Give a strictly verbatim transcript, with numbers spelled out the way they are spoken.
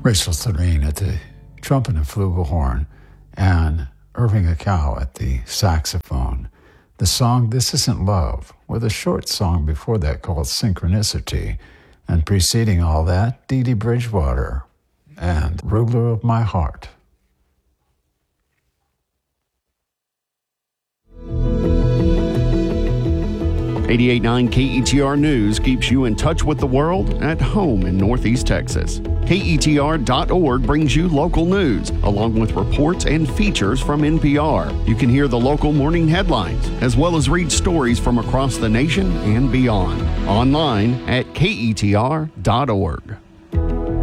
Rachel Serene at the trumpet and flugelhorn, and Irving Akau at the saxophone. The song This Isn't Love, with a short song before that called Synchronicity, and preceding all that, Dee Dee Bridgewater and Ruler of My Heart. eighty-eight point nine K E T R News keeps you in touch with the world at home in Northeast Texas. K E T R dot org brings you local news, along with reports and features from N P R. You can hear the local morning headlines, as well as read stories from across the nation and beyond. Online at K E T R dot org.